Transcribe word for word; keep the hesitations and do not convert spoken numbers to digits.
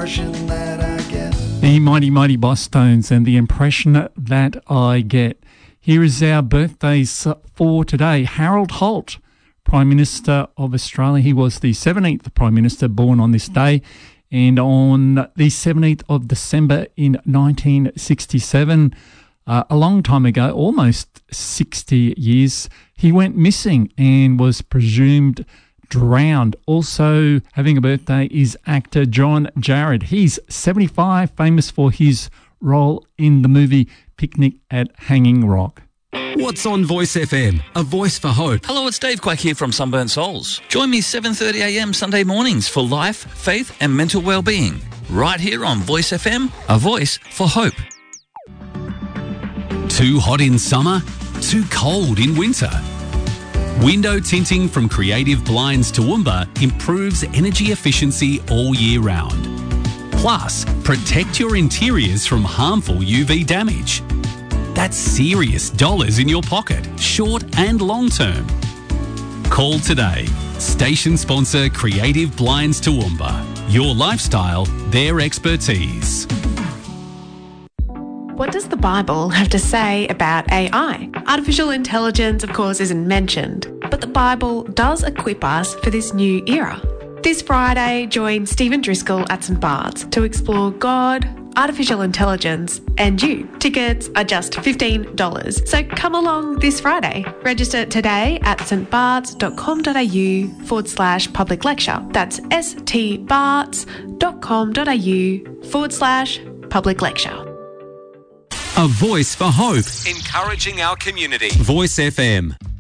impression that I get. The Mighty Mighty Bosstones and the impression that I get. Here is our birthdays for today. Harold Holt, Prime Minister of Australia. He was the seventeenth Prime Minister born on this day. And on the seventeenth of December in nineteen sixty-seven, uh, a long time ago, almost sixty years, he went missing and was presumed drowned. Also having a birthday is actor John Jarrett. He's seventy-five, famous for his role in the movie Picnic at Hanging Rock. What's on Voice F M? A voice for hope. Hello, it's Dave Quack here from Sunburnt Souls. Join me seven thirty a m Sunday mornings for life, faith and mental well-being. Right here on Voice F M, a voice for hope. Too hot in summer? Too cold in winter? Window tinting from Creative Blinds Toowoomba improves energy efficiency all year round. Plus, protect your interiors from harmful U V damage. That's serious dollars in your pocket, short and long term. Call today. Station sponsor Creative Blinds Toowoomba. Your lifestyle, their expertise. What does the Bible have to say about A I? Artificial intelligence, of course, isn't mentioned, but the Bible does equip us for this new era. This Friday, join Stephen Driscoll at St Bart's to explore God, artificial intelligence and you. Tickets are just fifteen dollars, so come along this Friday. Register today at stbarts.com.au forward slash public lecture. That's stbarts.com.au forward slash public lecture. A voice for hope. Encouraging our community. Voice F M.